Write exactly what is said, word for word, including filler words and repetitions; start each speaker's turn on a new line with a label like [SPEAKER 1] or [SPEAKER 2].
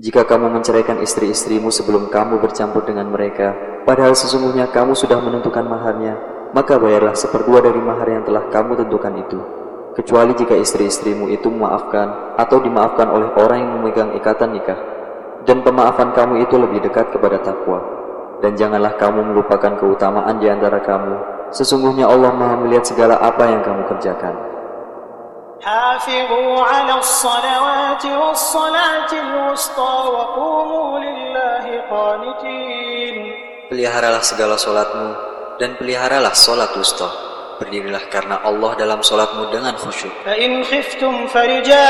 [SPEAKER 1] Jika kamu menceraikan istri-istrimu sebelum kamu bercampur dengan mereka, padahal sesungguhnya kamu sudah menentukan maharnya, maka bayarlah seperdua dari mahar yang telah kamu tentukan itu. Kecuali jika istri-istrimu itu memaafkan atau dimaafkan oleh orang yang memegang ikatan nikah. Dan pemaafan kamu itu lebih dekat kepada takwa. Dan janganlah kamu melupakan keutamaan di antara kamu. Sesungguhnya Allah Maha melihat segala apa yang kamu kerjakan.
[SPEAKER 2] حافظوا على الصلوات والصلاة الوسطى وقوموا لله قانتين.
[SPEAKER 1] Peliharalah segala solatmu dan peliharalah solat wusta. Berdirilah karena Allah dalam solatmu dengan khusyuk.
[SPEAKER 2] فإن خفتم فرجالا